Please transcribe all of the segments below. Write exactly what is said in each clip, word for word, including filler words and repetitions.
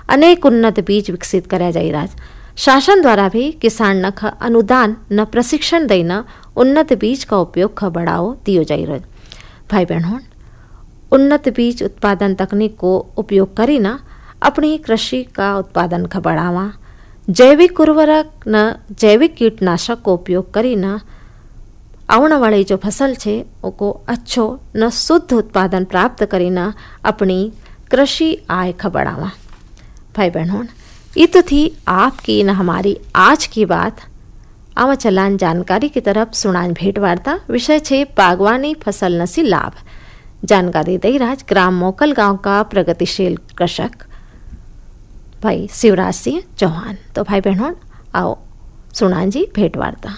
अनेक उन्नत बीज विकसित कराया जाई रहा। शासन द्वारा भी किसान न ख अनुदान न प्रशिक्षण देना उन्नत बीज का उपयोग ख बढ़ाओ दियो जाई रहा। भाई बहनों, उन्नत बीज उत्पादन तकनीक को उपयोग करी ना अपनी कृषि का उत्पादन का बढ़ावा, जैविक उर्वरक न जैविक कीटनाशक को उपयोग करी ना आने वाली जो फसल छे उको अच्छो न शुद्ध उत्पादन प्राप्त करी ना अपनी कृषि आय का बढ़ावा। भाई बहनों, ये तो थी आपकी न हमारी आज की बात। आवा चलान जानकारी की तरफ सुनान भेंट वार्ता। विषय छे बागवानी फसल नसी लाभ। जानकारी दे राज ग्राम मोकल गांव का प्रगतिशील कृषक भाई शिवराज सिंह चौहान। तो भाई बहनों, आओ सुनान जी भेंट वार्ता।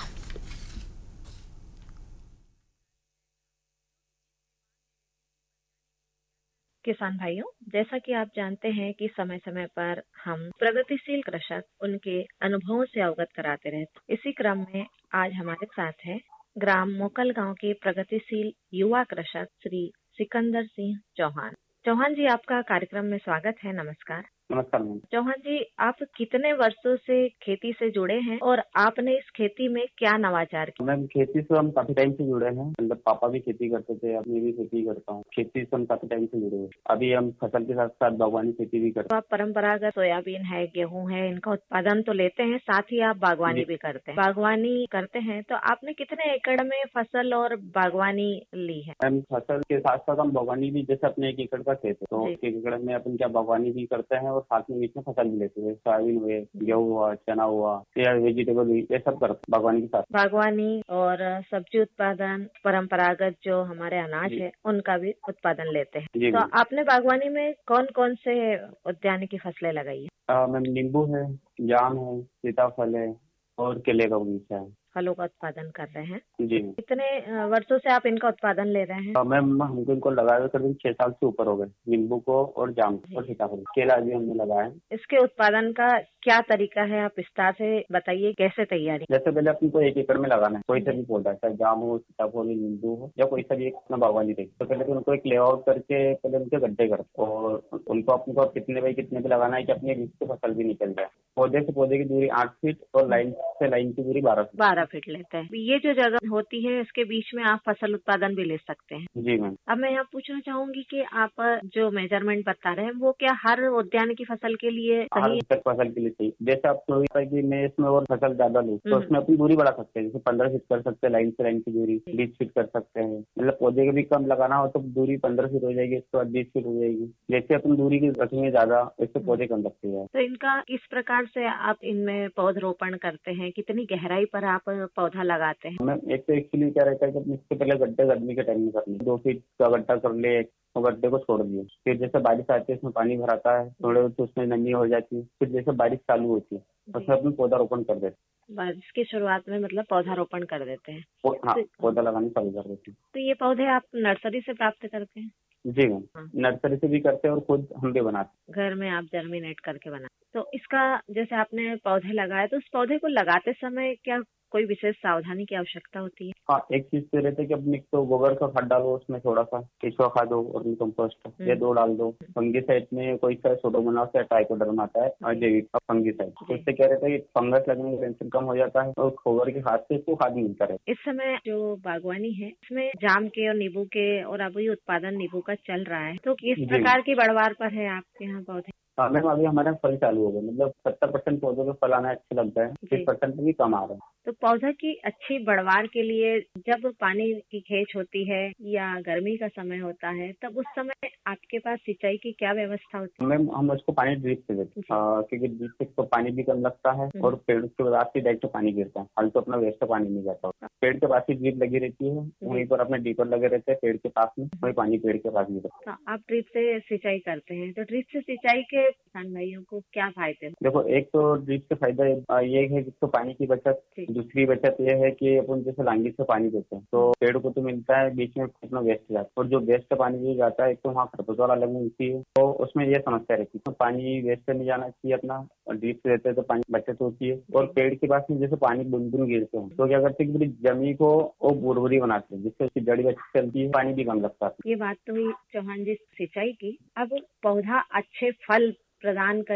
किसान भाइयों, जैसा कि आप जानते हैं कि समय समय पर हम प्रगतिशील कृषक उनके अनुभवों से अवगत कराते रहते। इसी क्रम में आज हमारे साथ है ग्राम मोकल गांव के प्रगतिशील युवा कृषक श्री सिकंदर सिंह चौहान। चौहान जी, आपका कार्यक्रम में स्वागत है। नमस्कार। नमस्कार मैम। चौहान जी, आप कितने वर्षों से खेती से जुड़े हैं और आपने इस खेती में क्या नवाचार किया? मैम, खेती से हम काफी टाइम से जुड़े हैं। मतलब पापा भी खेती करते थे, अपनी भी खेती करता हूँ। खेती से हम काफी टाइम से जुड़े हैं। अभी हम फसल के साथ साथ बागवानी खेती भी करते हैं। तो आप परंपरागत सोयाबीन है, गेहूं है, इनका उत्पादन तो लेते हैं, साथ ही आप बागवानी भी करते हैं। बागवानी करते हैं तो आपने कितने एकड़ में फसल और बागवानी ली है? मैम, फसल के साथ साथ हम बागवानी भी, जैसे अपने एक एकड़ का खेत है तो एक एकड़ में अपन क्या बागवानी भी करते हैं और साथ में बीच में फसल भी लेते हैं। सोयाबीन हुए, गेहूँ हुआ, चना हुआ या वेजिटेबल हुई, ये सब करते हैं बागवानी के साथ। बागवानी और सब्जी उत्पादन, परंपरागत जो हमारे अनाज है उनका भी उत्पादन लेते हैं। तो आपने बागवानी में कौन कौन से उद्यानिकी फसलें लगाई है? मैम, नींबू है, जाम है, सीताफल है और केले का बगीचा है। फलों का उत्पादन कर रहे हैं जी। कितने वर्षों से आप इनका उत्पादन ले रहे हैं? मैम, हमको इनको लगाए हुए करीब छह साल से ऊपर हो गए, नींबू को और जाम और सीताफल। केला भी हमने लगाया है। इसके उत्पादन का क्या तरीका है, आप विस्तार से बताइए, कैसे तैयारी? जैसे पहले अपन को एक एकड़ में लगाना है, कोई सा भी पौधा, चाहे जाम हो, सीताफल हो, नींबू हो या कोई सा भी एक अपना बागवानी रही, तो पहले तो उनको एक लेआउट करके पहले उनके गड्ढे करते और उनको अपन को कितने बाई कितने पे लगाना है कि अपने बीच से फसल भी निकल जाए। पौधे से पौधे की दूरी आठ फीट और लाइन से लाइन की दूरी बारह फीट बारह फीट लेते हैं। ये जो जगह होती है इसके बीच में आप फसल उत्पादन भी ले सकते हैं। जी मैम। अब मैं यहाँ पूछना चाहूंगी कि आप जो मेजरमेंट बता रहे हैं वो क्या हर उद्यान की फसल के लिए सही है? हर फसल के लिए सही। जैसे आप कि मैं इसमें और फसल ज्यादा लूँ तो उसमें अपनी दूरी बढ़ा सकते हैं। जैसे पंद्रह फीट कर सकते हैं लाइन से लाइन की दूरी, बीस फीट कर सकते हैं। मतलब पौधे के भी कम लगाना हो तो दूरी पंद्रह फीट हो जाएगी, इसके बाद बीस फीट हो जाएगी। जैसे अपन दूरी की रखेंगे ज्यादा, इससे पौधे कम लगते हैं। तो इनका किस प्रकार से आप इनमें पौधरोपण करते हैं? कितनी गहराई पर आप पौधा लगाते हैं? मैम, एक तो एक्चुअली क्या रहता है कि इससे पहले गड्ढे गर्मी के टाइम में करने, दो फीट का गड्ढा कर ले और गड्ढे को छोड़ दिए। फिर जैसे बारिश आती है उसमें पानी भराता है, थोड़े तो उसमें नमी हो जाती है। फिर जैसे बारिश चालू होती है उसमें अपन पौधा रोपण कर देते हैं। बारिश की शुरुआत में मतलब पौधारोपण कर देते हैं? हाँ, पौधा लगाने चालू कर देते हैं। तो ये पौधे आप नर्सरी से प्राप्त करते हैं? जी मैम, नर्सरी से भी करते हैं और खुद हम भी बनाते हैं। घर में आप जर्मिनेट करके बनाते। तो इसका जैसे आपने पौधे लगाए तो उस पौधे को लगाते समय क्या कोई विशेष सावधानी की आवश्यकता होती है? हाँ, एक चीज तो रहता है कि अपने तो गोबर का खाद डालो, उसमें थोड़ा सा केचुआ खाद हो और कंपोस्ट ये दो डाल दो। फंगीसाइड में कोई सा सोडोमोनास या ट्राइकोडर्मा आता है और जैविक फंगीसाइड, तो इससे क्या रहता है कि फंगस लगने का टेंशन कम हो जाता है और गोबर के खाद से इसको खाद मिलता है। इस समय जो बागवानी है इसमें जाम के और नींबू के और अभी उत्पादन नींबू का चल रहा है, तो किस प्रकार की बढ़वार पर है आपके यहाँ पौधे? हाँ मैम, अभी हमारे फल चालू हो गए। मतलब सत्तर परसेंट पौधों पे फल आना अच्छे लगता है, तीस परसेंट भी कम आ रहे हैं। तो पौधा की अच्छी बढ़वार के लिए जब पानी की खेच होती है या गर्मी का समय होता है तब उस समय आपके पास सिंचाई की क्या व्यवस्था होती है? मैम, हम उसको पानी ड्रिप से देते हैं क्योंकि ड्रिप से तो पानी भी कम लगता है और पेड़ के पास ही डायरेक्ट पानी गिरता है। हल तो अपना वेस्ट पानी नहीं जाता होता। पेड़ के पास ही ड्रिप लगी रहती है, वहीं पर अपने डीपर लगे रहते हैं पेड़ के पास में, वही पानी पेड़ के पास गिरता है। आप ड्रिप से सिंचाई करते हैं, तो ड्रिप से सिंचाई के किसान भाइयों को क्या फायदे? देखो, एक तो ड्रिप से फायदा ये है कि तो पानी की बचत, दूसरी बचत ये है कि अपन जैसे लांगी से पानी देते हैं तो पेड़ को तो मिलता है, बीच में अपना वेस्ट जाता है और जो वेस्ट पानी भी जाता है एक तो वहाँ खरपतवार अलग मिलती है, तो उसमें ये समस्या रहती है। तो पानी वेस्ट नहीं जाना चाहिए अपना, ड्रिप से देते हैं तो पानी बचत होती है। और पेड़ के पास में जैसे पानी बूंद बूंद गिरते हैं तो क्या करते हैं कि पूरी जमीन को वो बुरबुरी बनाते हैं, जिससे उसकी जड़ी अच्छी चलती है, पानी भी कम लगता है। ये बात तो हुई चौहान जी सिंचाई की। अब पौधा अच्छे फल प्रदान कर